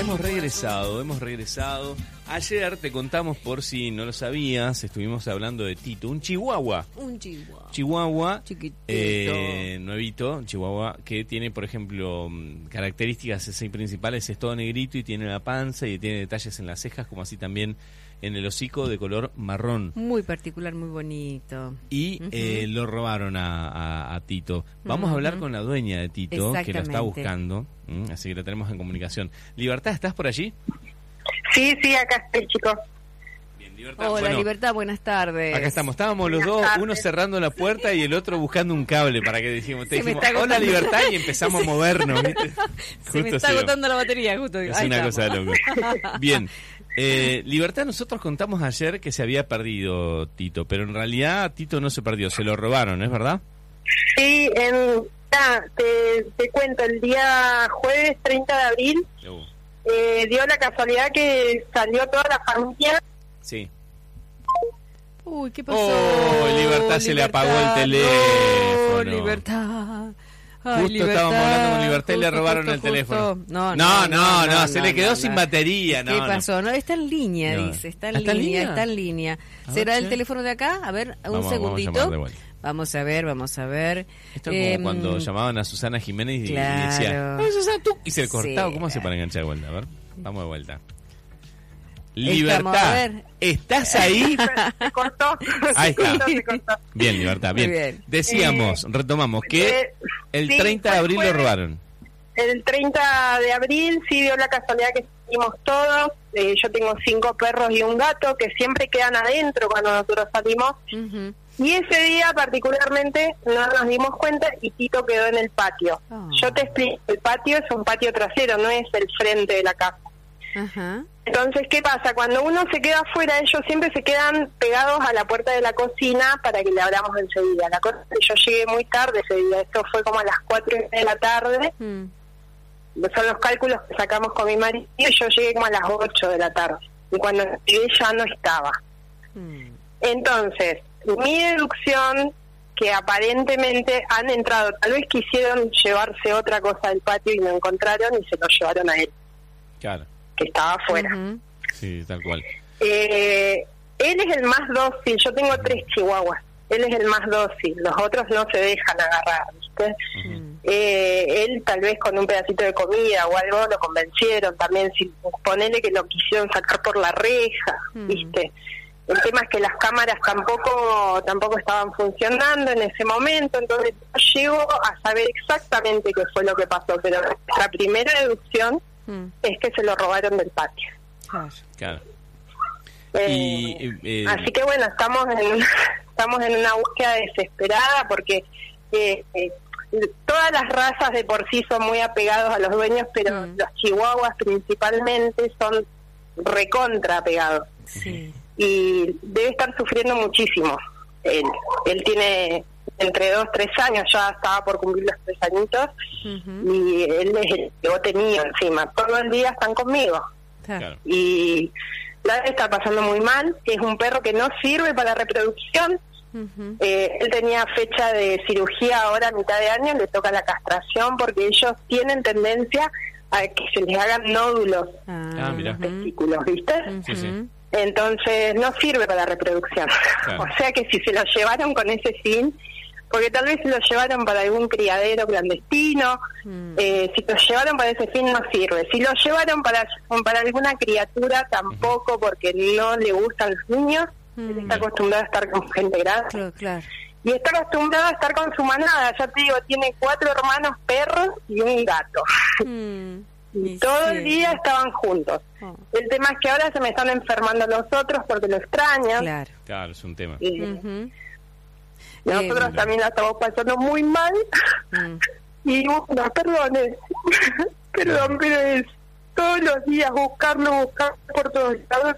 hemos regresado. Ayer te contamos, por si no lo sabías, estuvimos hablando de Tito, un chihuahua. Chihuahua, chiquitito, nuevito, chihuahua, que tiene, por ejemplo, características así principales, es todo negrito y tiene la panza y tiene detalles en las cejas, como así también en el hocico de color marrón. Muy particular, muy bonito. Y lo robaron a Tito. Vamos a hablar con la dueña de Tito, que lo está buscando, así que lo tenemos en comunicación. Libertad, ¿estás por allí? Sí, acá estoy, chicos. Bien, Libertad. Hola, Bueno, Libertad, buenas tardes. acá estamos, estábamos los dos, uno cerrando la puerta y el otro buscando un cable para que dijimos, hola Libertad, y empezamos a movernos, ¿viste? Se me está agotando la batería, justo. Es una cosa de loco. Bien. Libertad, nosotros contamos ayer que se había perdido Tito, pero en realidad Tito no se perdió, se lo robaron, ¿es verdad? Sí, te cuento, el día jueves 30 de abril dio la casualidad que salió toda la familia. Sí. Uy, ¿qué pasó? Libertad, se le apagó el teléfono. No, Libertad. Ay, Justo Libertad, estábamos hablando con Libertad y le robaron el teléfono. No, se le quedó sin batería. ¿Qué pasó? No, está en línea, No. dice. Está en ¿Está en línea, línea? está en línea. A ¿Será ver, el teléfono de acá? A ver, un Vamos a segundito. llamar de vuelta. Vamos a ver. Esto es como cuando llamaban a Susana Jiménez y Claro. decían, "Ay, Susana, tú", y se le cortaba. Sí. ¿Cómo hace para enganchar de vuelta? A ver, vamos de vuelta. Estamos, a Libertad, ver. ¿estás ahí? Se cortó. Ahí está. Se cortó. Bien, Libertad, Muy bien. bien. Decíamos, retomamos, que el sí, 30 de fue abril lo jueves. robaron. El 30 de abril sí dio la casualidad que salimos todos. Yo tengo 5 perros y un gato que siempre quedan adentro cuando nosotros salimos. Ujú. Y ese día particularmente no nos dimos cuenta y Tito quedó en el patio. Oh. Yo te explico, el patio es un patio trasero, no es el frente de la casa. Ajá. Entonces, ¿qué pasa? Cuando uno se queda afuera, ellos siempre se quedan pegados a la puerta de la cocina para que le abramos enseguida. La cosa es que yo llegué muy tarde ese día, esto fue como a las 4 de la tarde, son los cálculos que sacamos con mi marido, y yo llegué como a las 8 de la tarde, y cuando llegué ya no estaba. Entonces, mi deducción, que aparentemente han entrado, tal vez quisieron llevarse otra cosa del patio y no encontraron y se lo llevaron a él, Claro, que estaba afuera. Ujú. sí, tal cual. Él es el más dócil, yo tengo 3 chihuahuas, él es el más dócil, los otros no se dejan agarrar, ¿viste? Él tal vez con un pedacito de comida o algo lo convencieron también, si ponele que lo quisieron sacar por la reja, ¿viste? El tema es que las cámaras tampoco estaban funcionando en ese momento, entonces no llego a saber exactamente qué fue lo que pasó, pero la primera deducción es que se lo robaron del patio. Claro. Así que bueno, estamos en una búsqueda desesperada porque todas las razas de por sí son muy apegados a los dueños, pero los chihuahuas principalmente son recontra apegados. Sí. Y debe estar sufriendo muchísimo. Él tiene entre 2-3 años, ya estaba por cumplir los 3 añitos, y él es el bote mío encima. Todo el día están conmigo. Claro. Y la está pasando muy mal. Es un perro que no sirve para la reproducción. Él tenía fecha de cirugía ahora a mitad de año, le toca la castración porque ellos tienen tendencia a que se les hagan nódulos Mira. testículos, ¿viste? Sí. Entonces no sirve para la reproducción. Claro. O sea que si se lo llevaron con ese fin, porque tal vez se lo llevaron para algún criadero clandestino, si lo llevaron para ese fin no sirve. Si lo llevaron para alguna criatura tampoco, porque no le gustan los niños. Él está acostumbrado a estar con gente grande. Claro. Y está acostumbrado a estar con su manada. Ya te digo, tiene 4 hermanos perros y un gato. Y todo el día estaban juntos. El tema es que ahora se me están enfermando los otros porque lo extrañan. Claro, es un tema. Y nosotros también la estamos pasando muy mal. Y bueno, perdón, pero es todos los días buscarlo por todos lados.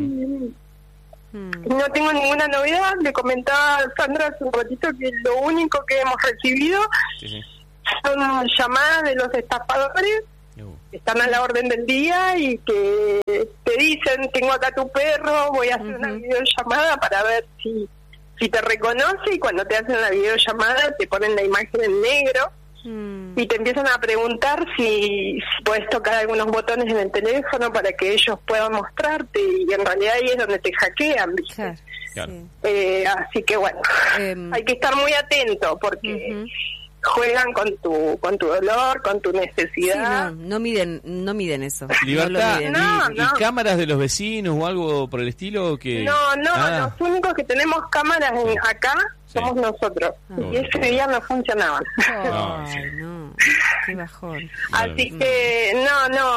No tengo ninguna novedad. Le comentaba a Sandra hace un ratito que lo único que hemos recibido son llamadas de los estafadores que están a la orden del día y que te dicen: tengo acá tu perro, voy a hacer una videollamada para ver si te reconoce, y cuando te hacen la videollamada te ponen la imagen en negro y te empiezan a preguntar si puedes tocar algunos botones en el teléfono para que ellos puedan mostrarte, y en realidad ahí es donde te hackean, ¿viste? Claro. Claro. Sí. Así que bueno, hay que estar muy atento porque juegan con tu dolor, con tu necesidad. Sí, no miden eso. Libertad, No lo miden. No, ¿y no. cámaras de los vecinos o algo por el estilo? Que No, Ah, los únicos que tenemos cámaras acá Sí. somos nosotros. Y ese día no funcionaban. No, sí. Ay, no. Qué bajón. Claro. Así que,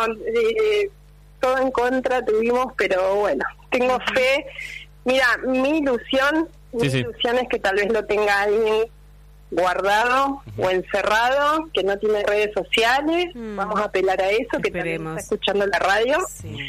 todo en contra tuvimos, pero bueno, tengo fe. Mira, mi ilusión es que tal vez lo tenga alguien guardado o encerrado, que no tiene redes sociales. Vamos a apelar a eso, que también Esperemos. está escuchando la radio. Sí.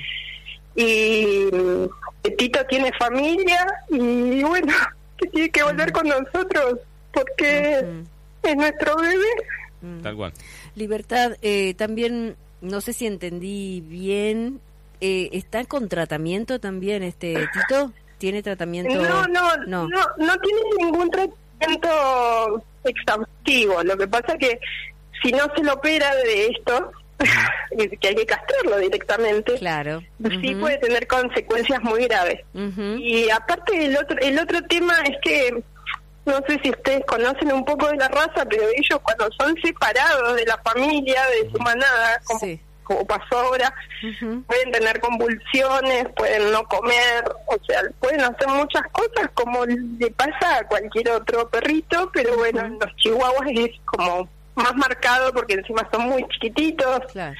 Y Tito tiene familia y bueno, que tiene que volver con nosotros porque es nuestro bebé. Tal cual. Libertad, también, no sé si entendí bien, ¿está con tratamiento también Tito? ¿Tiene tratamiento? No tiene ningún tratamiento exhaustivo. Lo que pasa que si no se lo opera de esto, que hay que castrarlo directamente, Claro. sí puede tener consecuencias muy graves. Y aparte el otro tema es que no sé si ustedes conocen un poco de la raza, pero ellos cuando son separados de la familia, de su manada, como pasó ahora, pueden tener convulsiones, pueden no comer, o sea, pueden hacer muchas cosas como le pasa a cualquier otro perrito, pero bueno, en los chihuahuas es como más marcado porque encima son muy chiquititos. Claro.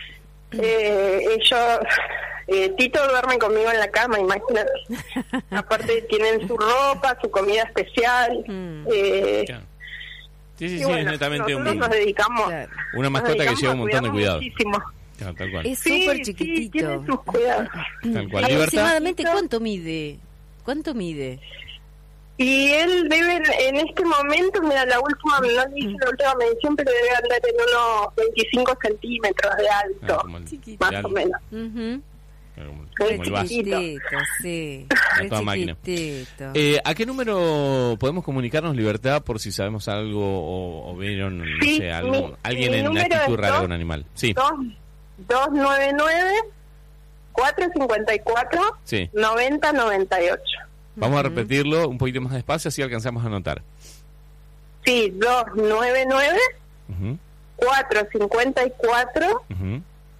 Ellos, Tito duerme conmigo en la cama, imagínate. Aparte tienen su ropa, su comida especial. Claro. Sí, y bueno, es netamente nosotros nos dedicamos, una mascota que lleva un montón de cuidado. Muchísimo. Claro, tal cual. Es súper Sí, chiquitito. tiene sus cuidados. Tal cual. Libertad. Aproximadamente, ¿cuánto mide? Y él debe, en este momento, mira, no le hice la última medición, pero debe andar en unos 25 centímetros de alto, Como el- Chiquito. más de o alto. menos. Como el vaso. Chiquitito, sí. A toda máquina. Chiquitito. ¿A qué número podemos comunicarnos, Libertad, por si sabemos algo o vieron, no Sí, sé, alguien mi en número actitud es rara dos- con un animal? Sí, 299-454-9098. sí. Vamos a repetirlo un poquito más despacio, así alcanzamos a anotar. Sí, 299 Ujú, 454 ujú.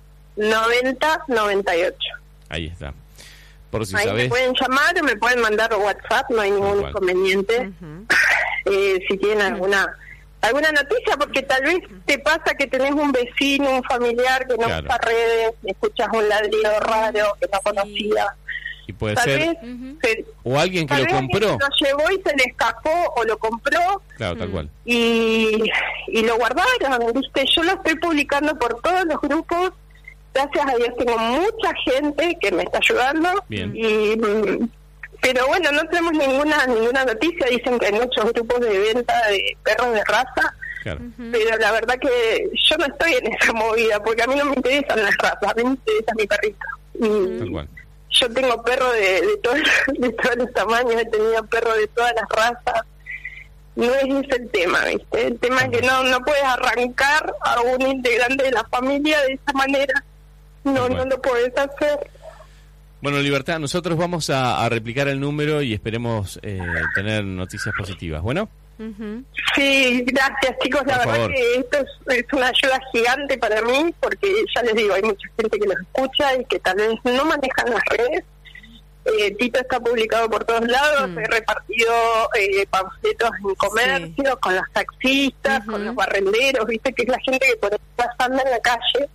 9098. Ahí está. Por si Ahí me sabes. pueden llamar o me pueden mandar WhatsApp, no hay ningún cual. inconveniente. Si tienen alguna noticia, porque tal vez te pasa que tenés un vecino, un familiar que no Claro. usa redes, escuchas un ladrido raro que no conocía. Y puede Tal ser. vez O alguien que tal lo vez compró. alguien lo llevó y se le escapó o lo compró Claro, tal cual. y lo guardaron, ¿viste? Yo lo estoy publicando por todos los grupos. Gracias a Dios tengo mucha gente que me está ayudando. Bien. Pero bueno, no tenemos ninguna noticia. Dicen que hay muchos grupos de venta de perros de raza, Claro. pero la verdad que yo no estoy en esa movida porque a mí no me interesan las razas, a mí me interesa mi perrito. Tal cual. Yo tengo perros de todos los tamaños, he tenido perros de todas las razas. No es ese el tema, ¿viste? El tema es que no puedes arrancar a un integrante de la familia de esa manera. No lo puedes hacer. Bueno, Libertad, nosotros vamos a replicar el número y esperemos tener noticias positivas. Bueno, Sí, gracias chicos, la Por verdad favor. que esto es una ayuda gigante para mí, porque ya les digo, hay mucha gente que los escucha y que tal vez no manejan las redes. Tito está publicado por todos lados, he repartido panfletos en comercios, con los taxistas, con los barrenderos, viste que es la gente que por ahí pasando en la calle.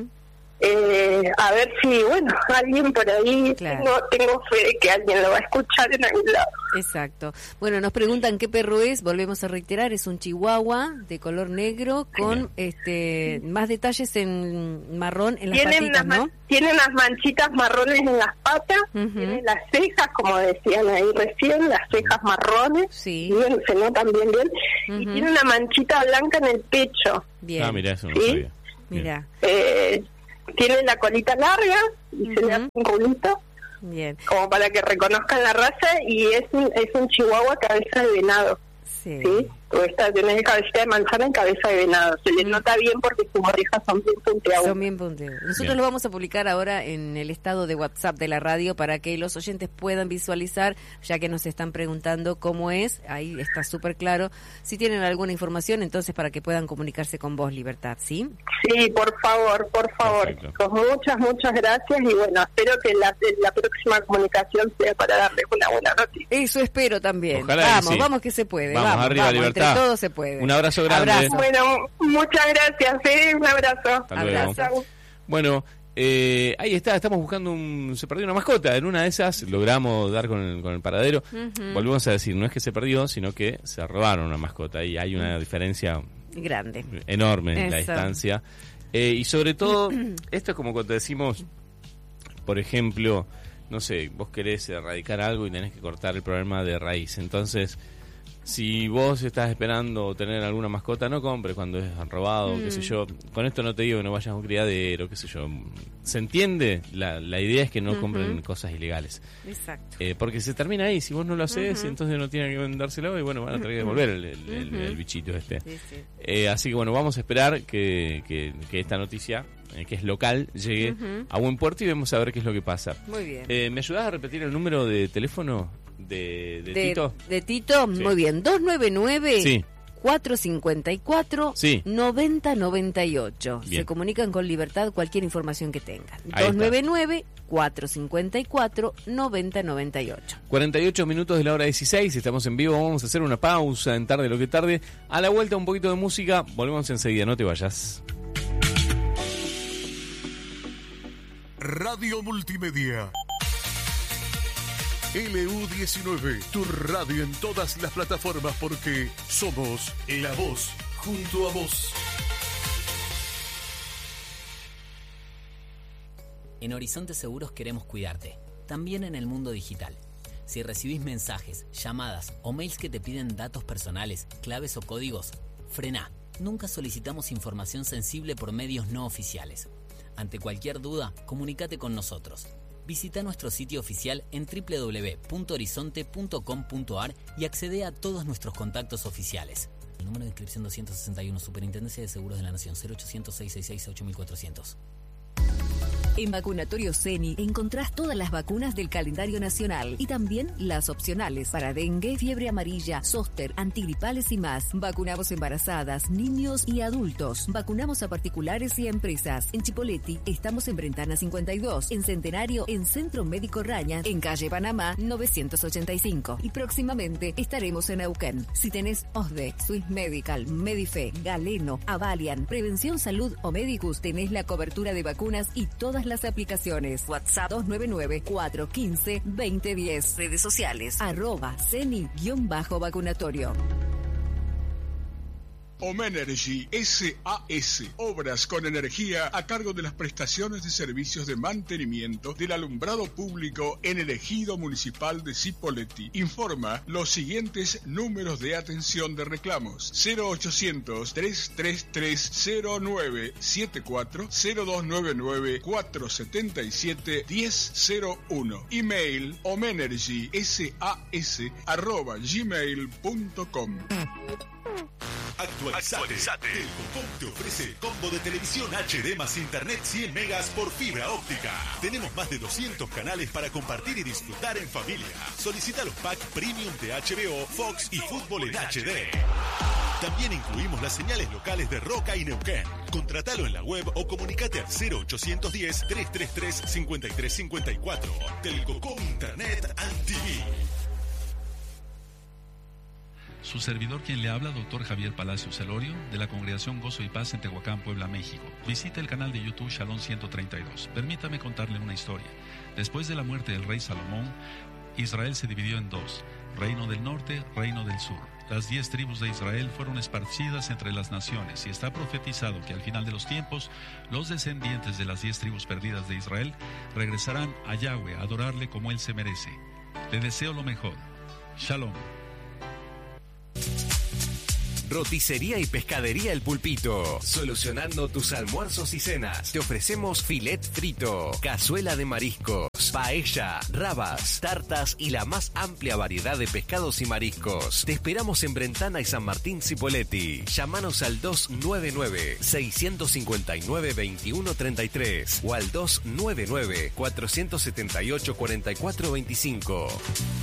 A ver si, bueno, alguien por ahí, Claro. tengo fe de que alguien lo va a escuchar en algún lado. Exacto. Bueno, nos preguntan qué perro es, volvemos a reiterar, es un chihuahua de color negro con más detalles en marrón en las patitas, ¿no? Tiene unas manchitas marrones en las patas, tiene las cejas, como decían ahí recién, las cejas marrones, Sí. bien, se notan bien, y tiene una manchita blanca en el pecho. Bien. ah, mira, eso no ¿Sí? sabía. Mira, Tiene la colita larga y se le hace un rulito bien. como para que reconozcan la raza, y es un chihuahua cabeza de venado. Sí. ¿Sí? Porque esta tiene cabecita de manzana en cabeza de venado. Se le nota bien porque sus orejas son bien puntiagudas. Son bien puntiagudas. Nosotros Bien. lo vamos a publicar ahora en el estado de WhatsApp de la radio para que los oyentes puedan visualizar, ya que nos están preguntando cómo es. Ahí está súper claro. Si tienen alguna información, entonces para que puedan comunicarse con vos, Libertad, ¿sí? Sí, por favor. Perfecto. Pues muchas gracias y bueno, espero que la próxima comunicación sea para darles una buena noticia. Eso espero también. Ojalá que Vamos, sí. vamos que se puede. Vamos, arriba, Libertad. Entre todos se puede. Un abrazo grande. Abrazo. Bueno, muchas gracias, un abrazo. Hasta luego. Chau. Bueno, ahí está, estamos buscando se perdió una mascota. En una de esas logramos dar con el paradero. Volvemos a decir, no es que se perdió, sino que se robaron una mascota y hay una diferencia Grande. enorme en la Eso. distancia. Y sobre todo, esto es como cuando decimos, por ejemplo, no sé, vos querés erradicar algo y tenés que cortar el problema de raíz. Entonces, si vos estás esperando tener alguna mascota, no compres cuando es robado, qué sé yo. Con esto no te digo que no vayas a un criadero, qué sé yo. ¿Se entiende? La idea es que no compren cosas ilegales. Exacto. Porque se termina ahí. Si vos no lo haces, entonces no tienen que vendérselo y bueno, van a tener que devolver el bichito este. Sí, sí. Así que bueno, vamos a esperar que esta noticia, que es local, llegue a buen puerto y vemos a ver qué es lo que pasa. Muy bien. ¿Me ayudás a repetir el número de teléfono de Tito? De Tito, Sí. muy bien. 299 Sí. 454 Sí. 9098. Bien. Se comunican con Libertad cualquier información que tengan. Ahí está. 299 454 9098. 48 minutos de la hora 16, estamos en vivo, vamos a hacer una pausa en Tarde lo que tarde. A la vuelta un poquito de música, volvemos enseguida, no te vayas. Radio Multimedia. LU19, tu radio en todas las plataformas porque somos la voz junto a vos. En Horizonte Seguros queremos cuidarte, también en el mundo digital. Si recibís mensajes, llamadas o mails que te piden datos personales, claves o códigos, frená. Nunca solicitamos información sensible por medios no oficiales. Ante cualquier duda, comunícate con nosotros. Visita nuestro sitio oficial en www.horizonte.com.ar y accede a todos nuestros contactos oficiales. El número de inscripción 261, Superintendencia de Seguros de la Nación, 0800-666-8400. En Vacunatorio CENI encontrás todas las vacunas del calendario nacional y también las opcionales para dengue, fiebre amarilla, zóster, antigripales y más. Vacunamos embarazadas, niños y adultos. Vacunamos a particulares y a empresas. En Chipoleti estamos en Brentana 52, en Centenario en Centro Médico Raña, en calle Panamá 985 y próximamente estaremos en Neuquén. Si tenés OSDE, Swiss Medical, Medife, Galeno, Avalian, Prevención Salud o Medicus, tenés la cobertura de vacunas y todas las aplicaciones. WhatsApp 299-415-2010. Redes sociales @CENI_vacunatorio. Omenergy SAS, obras con energía a cargo de las prestaciones de servicios de mantenimiento del alumbrado público en el ejido municipal de Cipolletti. Informa los siguientes números de atención de reclamos: 0800-333-0974, 0299-477-1001. Email omenergysas@gmail.com. Actualizate. Telcocom te ofrece el combo de televisión HD más internet 100 megas por fibra óptica. Tenemos más de 200 canales para compartir y disfrutar en familia. Solicita los packs premium de HBO, Fox y Fútbol en HD. También incluimos las señales locales de Roca y Neuquén. Contratalo en la web o comunicate al 0810-333-5354. Telcocom Internet and TV. Su servidor quien le habla, doctor Javier Palacios Celorio, de la Congregación Gozo y Paz en Tehuacán, Puebla, México. Visite el canal de YouTube Shalom 132. Permítame contarle una historia. Después de la muerte del rey Salomón, Israel se dividió en dos: Reino del Norte, Reino del Sur. Las 10 tribus de Israel fueron esparcidas entre las naciones y está profetizado que al final de los tiempos, los descendientes de las 10 tribus perdidas de Israel regresarán a Yahweh a adorarle como Él se merece. Le deseo lo mejor. Shalom. Roticería y Pescadería El Pulpito. Solucionando tus almuerzos y cenas. Te ofrecemos filet frito, cazuela de mariscos, paella, rabas, tartas y la más amplia variedad de pescados y mariscos. Te esperamos en Brentana y San Martín Cipolletti. Llámanos al 299-659-2133 o al 299-478-4425.